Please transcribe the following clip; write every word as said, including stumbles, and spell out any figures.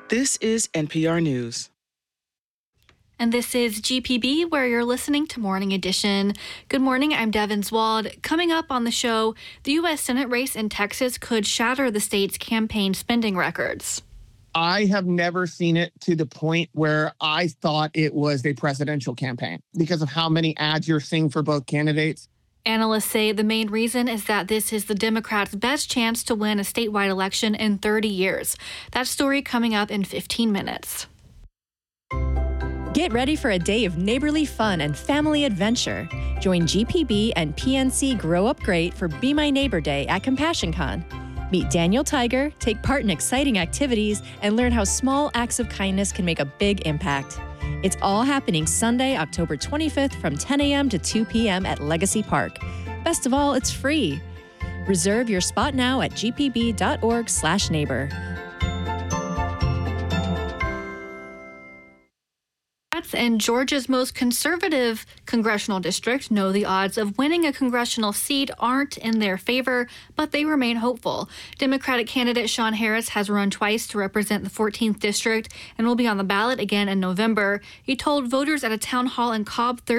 This is N P R News. And this is G P B, where you're listening to Morning Edition. Good morning, I'm Devin Zwald. Coming up on the show, the U S Senate race in Texas could shatter the state's campaign spending records. I have never seen it to the point where I thought it was a presidential campaign because of how many ads you're seeing for both candidates. Analysts say the main reason is that this is the Democrats' best chance to win a statewide election in thirty years. That story coming up in fifteen minutes. Get ready for a day of neighborly fun and family adventure. Join G P B and P N C Grow Up Great for Be My Neighbor Day at CompassionCon. Meet Daniel Tiger, take part in exciting activities, and learn how small acts of kindness can make a big impact. It's all happening Sunday, October twenty-fifth from ten a.m. to two p.m. at Legacy Park. Best of all, it's free. Reserve your spot now at g p b dot org slash neighbor. And Georgia's most conservative congressional district know the odds of winning a congressional seat aren't in their favor, but they remain hopeful. Democratic candidate Sean Harris has run twice to represent the fourteenth district and will be on the ballot again in November. He told voters at a town hall in Cobb Thursday